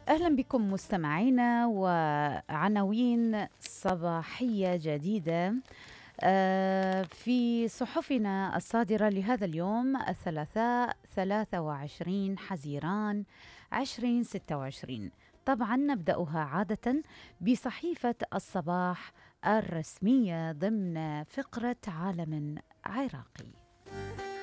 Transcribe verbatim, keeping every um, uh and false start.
أهلا بكم مستمعينا وعناوين صباحية جديدة آه، في صحفنا الصادرة لهذا اليوم الثلاثاء ثلاثة وعشرين حزيران عشرين ستة وعشرين. طبعا نبدأها عادة بصحيفة الصباح الرسمية ضمن فقرة عالم عراقي.